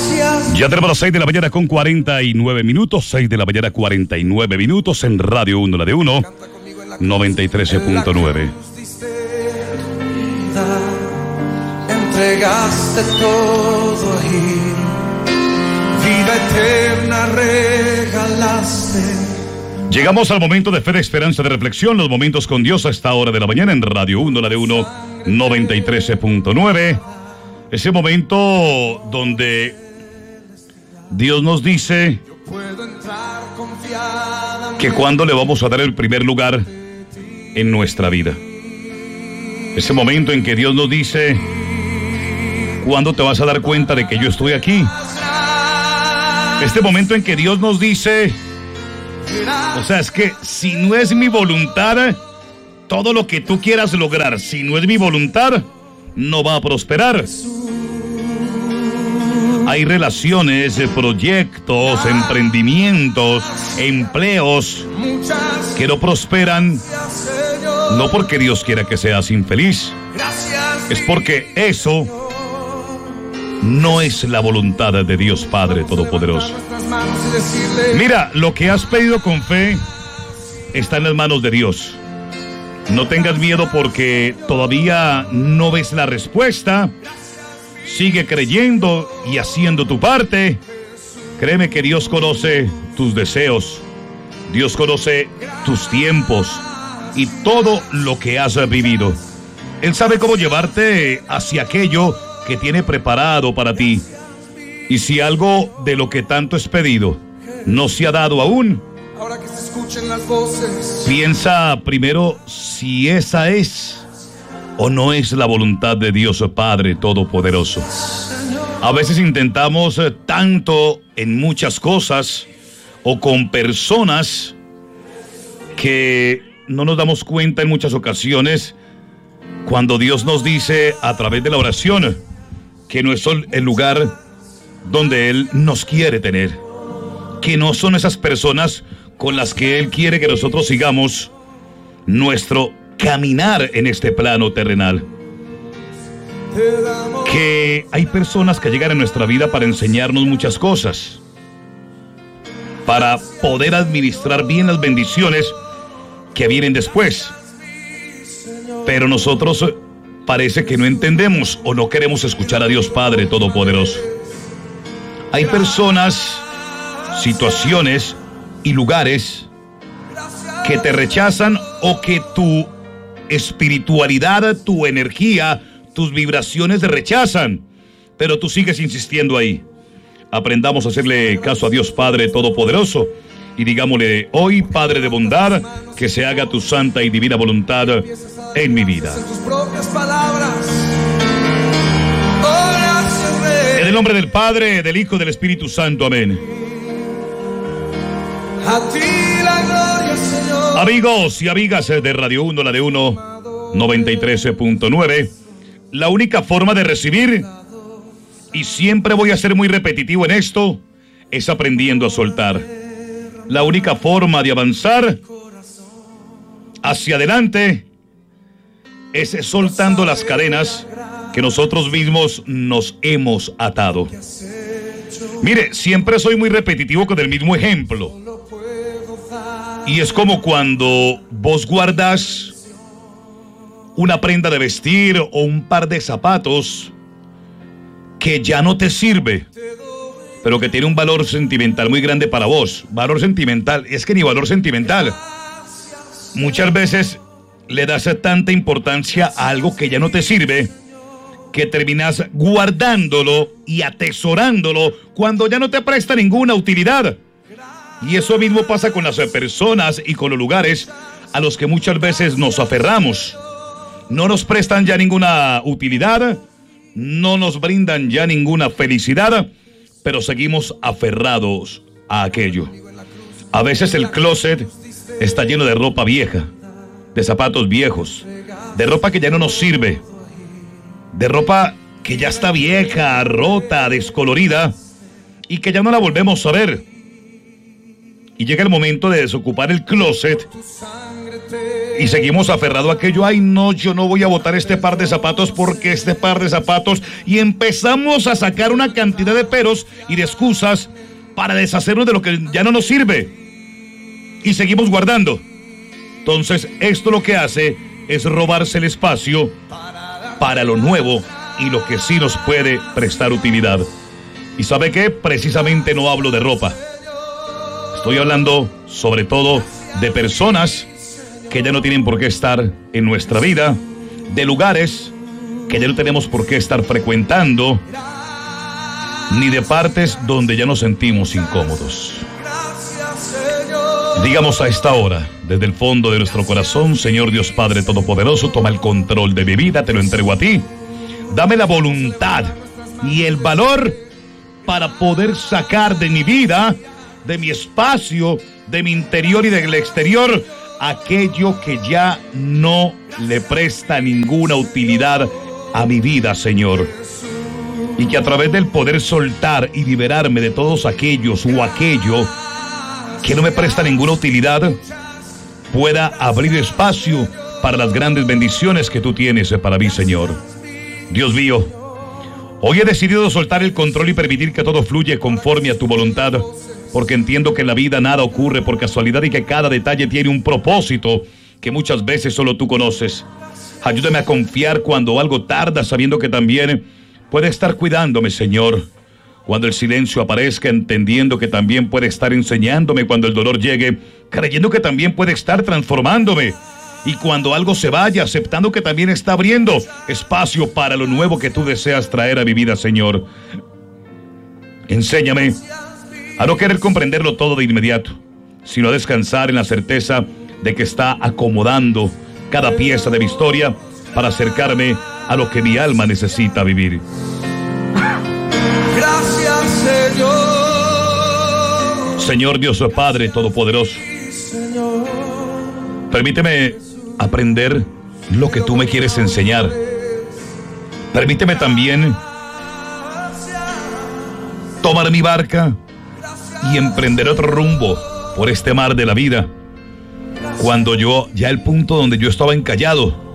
Ya tenemos las 6 de la mañana con 49 minutos, 6 de la mañana 49 minutos en Radio 1, la de 1, 93.9. Entregaste todo y vida eterna regalaste. Llegamos al momento de fe, de esperanza, de reflexión, los momentos con Dios a esta hora de la mañana en Radio 1, la de 1, 93.9. Ese momento donde Dios nos dice que cuando le vamos a dar el primer lugar en nuestra vida. Ese momento en que Dios nos dice: ¿cuándo te vas a dar cuenta de que yo estoy aquí? Este momento en que Dios nos dice, o sea, es que si no es mi voluntad, todo lo que tú quieras lograr, si no es mi voluntad, no va a prosperar. Hay relaciones, proyectos, emprendimientos, empleos que no prosperan, no porque Dios quiera que seas infeliz, es porque eso no es la voluntad de Dios Padre Todopoderoso. Mira, lo que has pedido con fe está en las manos de Dios. No tengas miedo porque todavía no ves la respuesta. Sigue creyendo y haciendo tu parte. Créeme que Dios conoce tus deseos. Dios conoce tus tiempos y todo lo que has vivido. Él sabe cómo llevarte hacia aquello que tiene preparado para ti. Y si algo de lo que tanto has pedido no se ha dado aún, ahora que se escuchen las voces, piensa primero si esa es o no es la voluntad de Dios Padre Todopoderoso. A veces intentamos tanto en muchas cosas o con personas que no nos damos cuenta en muchas ocasiones cuando Dios nos dice a través de la oración que no es el lugar donde Él nos quiere tener, que no son esas personas con las que Él quiere que nosotros sigamos nuestro caminar en este plano terrenal. Que hay personas que llegan a nuestra vida para enseñarnos muchas cosas, para poder administrar bien las bendiciones que vienen después. Pero nosotros parece que no entendemos o no queremos escuchar a Dios Padre Todopoderoso. Hay personas, situaciones y lugares que te rechazan o que tu espiritualidad, tu energía, tus vibraciones te rechazan, pero tú sigues insistiendo ahí. Aprendamos a hacerle caso a Dios Padre Todopoderoso y digámosle hoy: Padre de bondad, que se haga tu santa y divina voluntad en mi vida. En el nombre del Padre, del Hijo y del Espíritu Santo. Amén. a ti la gloria, Señor. Amigos y amigas de Radio 1, la de 1, 93.9. La única forma de recibir, y siempre voy a ser muy repetitivo en esto, es aprendiendo a soltar. La única forma de avanzar hacia adelante es soltando las cadenas que nosotros mismos nos hemos atado. Mire, siempre soy muy repetitivo con el mismo ejemplo. Y es como cuando vos guardas una prenda de vestir o un par de zapatos que ya no te sirve, pero que tiene un valor sentimental muy grande para vos. Valor sentimental, es que ni valor sentimental. Muchas veces le das tanta importancia a algo que ya no te sirve, que terminas guardándolo y atesorándolo cuando ya no te presta ninguna utilidad. Y eso mismo pasa con las personas y con los lugares a los que muchas veces nos aferramos. No nos prestan ya ninguna utilidad, no nos brindan ya ninguna felicidad, pero seguimos aferrados a aquello. A veces el closet está lleno de ropa vieja, de zapatos viejos, de ropa que ya no nos sirve, de ropa que ya está vieja, rota, descolorida y que ya no la volvemos a ver. Y llega el momento de desocupar el closet Y seguimos aferrados a aquello. Ay, no, yo no voy a botar este par de zapatos porque este par de zapatos. Y empezamos a sacar una cantidad de peros y de excusas para deshacernos de lo que ya no nos sirve. Y seguimos guardando. Entonces, esto lo que hace es robarse el espacio para lo nuevo y lo que sí nos puede prestar utilidad. ¿Y sabe qué? Precisamente no hablo de ropa. Estoy hablando sobre todo de personas que ya no tienen por qué estar en nuestra vida, de lugares que ya no tenemos por qué estar frecuentando, ni de partes donde ya nos sentimos incómodos. Digamos a esta hora, desde el fondo de nuestro corazón: Señor Dios Padre Todopoderoso, toma el control de mi vida, te lo entrego a ti. Dame la voluntad y el valor para poder sacar de mi vida, de mi espacio, de mi interior y del exterior, aquello que ya no le presta ninguna utilidad a mi vida, Señor. Y que a través del poder soltar y liberarme de todos aquellos o aquello que no me presta ninguna utilidad, pueda abrir espacio para las grandes bendiciones que tú tienes para mí, Señor. Dios mío, hoy he decidido soltar el control y permitir que todo fluya conforme a tu voluntad, porque entiendo que en la vida nada ocurre por casualidad y que cada detalle tiene un propósito que muchas veces solo tú conoces. Ayúdame a confiar cuando algo tarda, sabiendo que también puede estar cuidándome, Señor. Cuando el silencio aparezca, entendiendo que también puede estar enseñándome. Cuando el dolor llegue, creyendo que también puede estar transformándome. Y cuando algo se vaya, aceptando que también está abriendo espacio para lo nuevo que tú deseas traer a mi vida, Señor. Enséñame a no querer comprenderlo todo de inmediato, sino a descansar en la certeza de que está acomodando cada pieza de mi historia para acercarme a lo que mi alma necesita vivir. Gracias, Señor. Señor Dios Padre Todopoderoso, permíteme aprender lo que tú me quieres enseñar. Permíteme también tomar mi barca y emprender otro rumbo por este mar de la vida, cuando yo, ya el punto donde yo estaba encallado,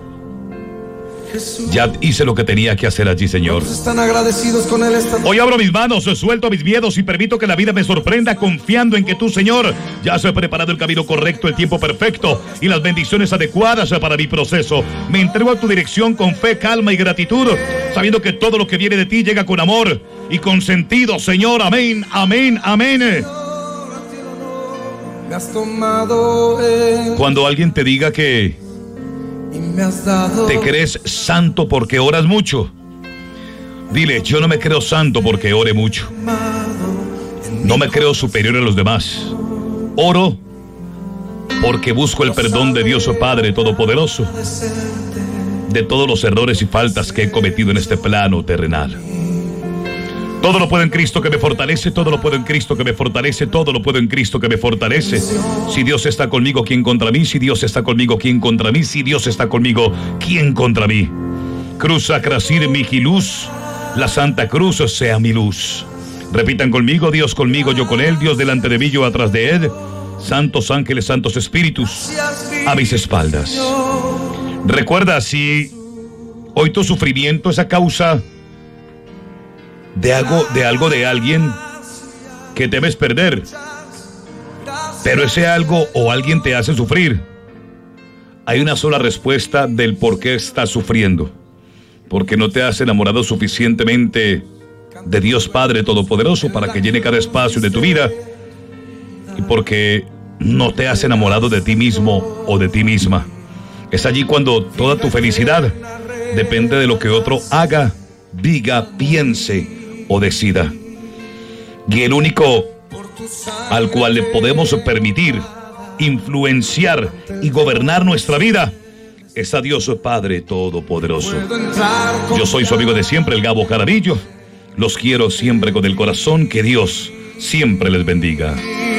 ya hice lo que tenía que hacer allí, Señor. Están agradecidos con él esta... Hoy abro mis manos, suelto mis miedos y permito que la vida me sorprenda, confiando en que tú, Señor, ya has preparado el camino correcto, el tiempo perfecto y las bendiciones adecuadas para mi proceso. Me entrego a tu dirección con fe, calma y gratitud, sabiendo que todo lo que viene de ti llega con amor y con sentido, Señor. Amén, amén, amén. Me has tomado Cuando alguien te diga que y me has dado... te crees santo porque oras mucho, dile: yo no me creo santo porque ore mucho. No me creo superior a los demás. Oro porque busco el perdón de Dios Padre Todopoderoso de todos los errores y faltas que he cometido en este plano terrenal. Todo lo puedo en Cristo que me fortalece, todo lo puedo en Cristo que me fortalece, todo lo puedo en Cristo que me fortalece. Si Dios está conmigo, ¿quién contra mí? Si Dios está conmigo, ¿quién contra mí? Si Dios está conmigo, ¿quién contra mí? Cruz sacrasir mihi luz, la Santa Cruz sea mi luz. Repitan conmigo: Dios conmigo, yo con Él, Dios delante de mí, yo atrás de Él. Santos ángeles, santos espíritus a mis espaldas. Recuerda, si hoy tu sufrimiento es a causa de algo de alguien que temes perder, pero ese algo o alguien te hace sufrir, hay una sola respuesta del por qué estás sufriendo: porque no te has enamorado suficientemente de Dios Padre Todopoderoso para que llene cada espacio de tu vida, y porque no te has enamorado de ti mismo o de ti misma. Es allí cuando toda tu felicidad depende de lo que otro haga, diga, piense o decida. Y el único al cual le podemos permitir influenciar y gobernar nuestra vida es a Dios Padre Todopoderoso. Yo soy su amigo de siempre, el Gabo Jaramillo. Los quiero siempre con el corazón. Que Dios siempre les bendiga.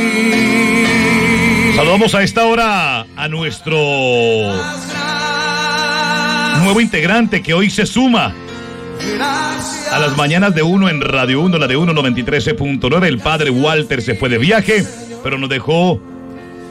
Saludamos a esta hora a nuestro nuevo integrante que hoy se suma a las mañanas de Uno en Radio 1, la de 1 93.9. El padre Walter se fue de viaje, pero nos dejó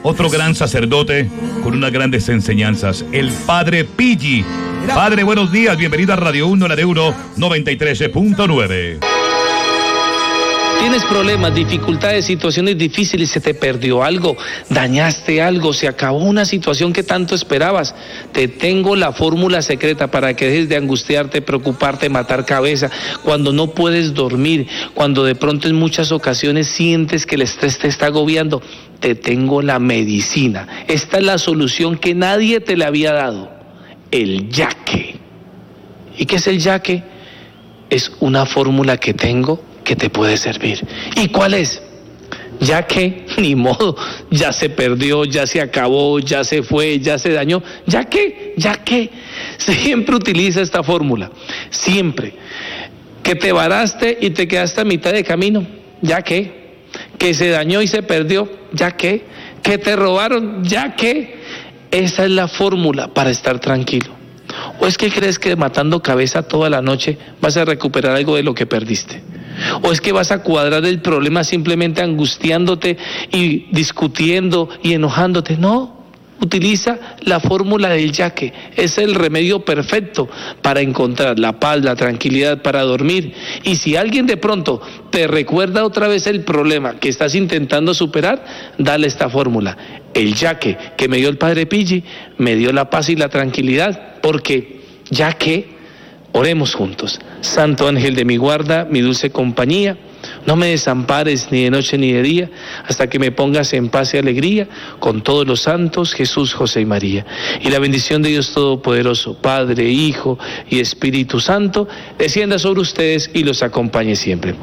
otro gran sacerdote con unas grandes enseñanzas, el Padre Pigi. Padre, buenos días, bienvenido a Radio 1, la de 1, 93.9. Tienes problemas, dificultades, situaciones difíciles, se te perdió algo, dañaste algo, se acabó una situación que tanto esperabas. Te tengo la fórmula secreta para que dejes de angustiarte, preocuparte, matar cabeza, cuando no puedes dormir, cuando de pronto en muchas ocasiones sientes que el estrés te está agobiando. Te tengo la medicina. Esta es la solución que nadie te le había dado. El yaque. ¿Y qué es el yaque? Es una fórmula que tengo que te puede servir. ¿Y cuál es? Ya que, ni modo, ya se perdió, ya se acabó, ya se fue, ya se dañó, ya que, siempre utiliza esta fórmula, siempre. Que te varaste y te quedaste a mitad de camino, ya que se dañó y se perdió, ya que te robaron, ya que. Esa es la fórmula para estar tranquilo. ¿O es que crees que matando cabeza toda la noche vas a recuperar algo de lo que perdiste? ¿O es que vas a cuadrar el problema simplemente angustiándote y discutiendo y enojándote? No, utiliza la fórmula del yaque. Es el remedio perfecto para encontrar la paz, la tranquilidad para dormir. Y si alguien de pronto te recuerda otra vez el problema que estás intentando superar, dale esta fórmula. El yaque que me dio el Padre Pigi me dio la paz y la tranquilidad, porque ya que oremos juntos. Santo ángel de mi guarda, mi dulce compañía, no me desampares ni de noche ni de día, hasta que me pongas en paz y alegría con todos los santos, Jesús, José y María. Y la bendición de Dios Todopoderoso, Padre, Hijo y Espíritu Santo, descienda sobre ustedes y los acompañe siempre.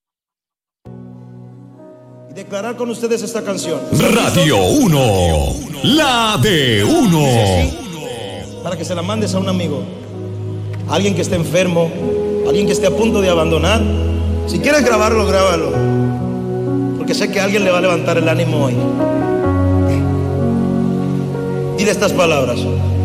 Y declarar con ustedes esta canción. Radio 1, la de 1. Para que se la mandes a un amigo, a alguien que esté enfermo, a alguien que esté a punto de abandonar. Si quieres grabarlo, grábalo, porque sé que a alguien le va a levantar el ánimo hoy. Dile estas palabras.